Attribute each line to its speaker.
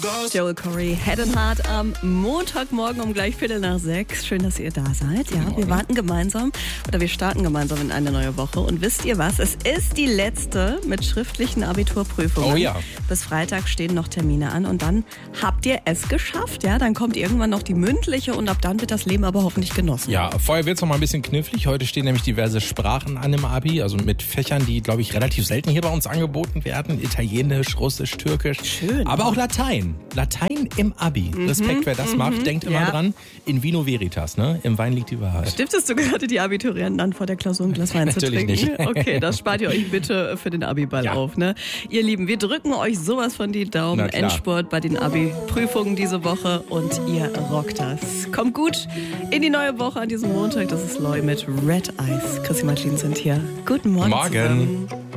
Speaker 1: Joel Corey, Head and Heart am Montagmorgen um gleich 5:45. Schön, dass ihr da seid. Ja, wir warten gemeinsam oder wir starten gemeinsam in eine neue Woche. Und wisst ihr was? Es ist die letzte mit schriftlichen Abiturprüfungen.
Speaker 2: Oh ja.
Speaker 1: Bis Freitag stehen noch Termine an und dann habt ihr es geschafft. Ja, dann kommt irgendwann noch die mündliche und ab dann wird das Leben aber hoffentlich genossen.
Speaker 2: Ja, vorher wird es noch mal ein bisschen knifflig. Heute stehen nämlich diverse Sprachen an im Abi, also mit Fächern, die, glaube ich, relativ selten hier bei uns angeboten werden. Italienisch, Russisch, Türkisch.
Speaker 1: Schön.
Speaker 2: Aber auch Latein. Latein im Abi. Respekt, wer das macht. Denkt immer dran, in vino veritas, ne? Im Wein liegt die Wahrheit.
Speaker 1: Stiftest du gerade die Abiturienten an, vor der Klausur ein Glas Wein zu
Speaker 2: Natürlich
Speaker 1: trinken?
Speaker 2: nicht.
Speaker 1: Okay, das spart ihr euch bitte für den Abiball
Speaker 2: Ja.
Speaker 1: auf, ne? Ihr Lieben, wir drücken euch sowas von die Daumen.
Speaker 2: Na klar.
Speaker 1: Endspurt bei den Abi-Prüfungen diese Woche und ihr rockt das. Kommt gut in die neue Woche an diesem Montag. Das ist Loy mit Red Eyes. Chrissy Martin sind hier. Guten Morgen.
Speaker 2: Morgen.
Speaker 1: Zusammen.